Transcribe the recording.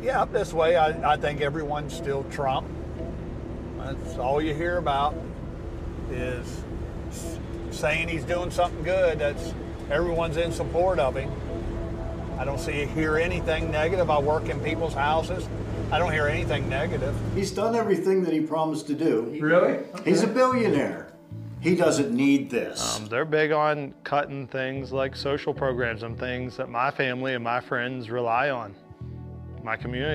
Yeah, up this way, I think everyone's still Trump. That's all you hear about is saying he's doing something good. That's everyone's in support of him. I don't hear anything negative. I work in people's houses. I don't hear anything negative. He's done everything that he promised to do. Really? Okay. He's a billionaire. He doesn't need this. They're big on cutting things like social programs and things that my family and my friends rely on. My community